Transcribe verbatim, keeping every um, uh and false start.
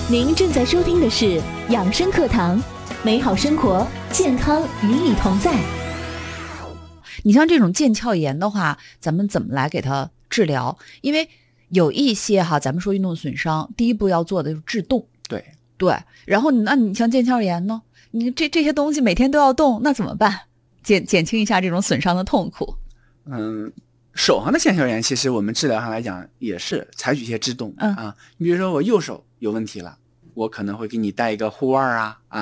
您正在收听的是养生课堂，美好生活，健康与你同在。 你像这种腱鞘炎的话，咱们怎么来给它治疗？因为有一些哈，咱们说运动损伤，第一步要做的就是制动。 对对，然后那你像腱鞘炎呢，你这这些东西每天都要动，那怎么办？减减轻一下这种损伤的痛苦。 嗯，手上的腱鞘炎，其实我们治疗上来讲也是采取一些制动、 嗯、 啊。你比如说我右手有问题了，我可能会给你带一个护腕啊啊。